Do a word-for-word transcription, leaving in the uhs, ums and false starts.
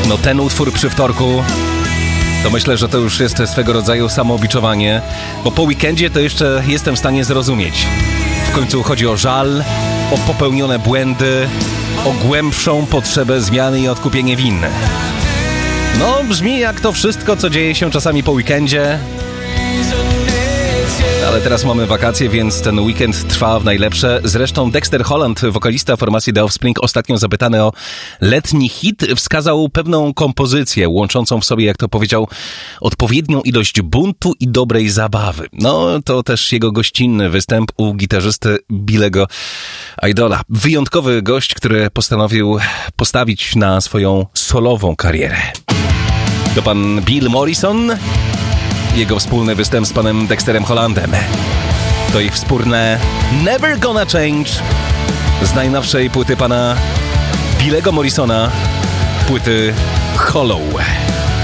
No ten utwór przy wtorku, to myślę, że to już jest swego rodzaju samoobiczowanie, bo po weekendzie to jeszcze jestem w stanie zrozumieć. W końcu chodzi o żal, o popełnione błędy, o głębszą potrzebę zmiany i odkupienie win. No, brzmi jak to wszystko, co dzieje się czasami po weekendzie. Ale teraz mamy wakacje, więc ten weekend trwa w najlepsze. Zresztą Dexter Holland, wokalista formacji The Offspring, ostatnio zapytany o letni hit, wskazał pewną kompozycję łączącą w sobie, jak to powiedział, odpowiednią ilość buntu i dobrej zabawy. No, to też jego gościnny występ u gitarzysty Billego Idola. Wyjątkowy gość, który postanowił postawić na swoją solową karierę. To pan Bill Morrison, jego wspólny występ z panem Dexterem Hollandem. To ich wspólne Never Gonna Change z najnowszej płyty pana Billego Morrisona, płyty Hollow.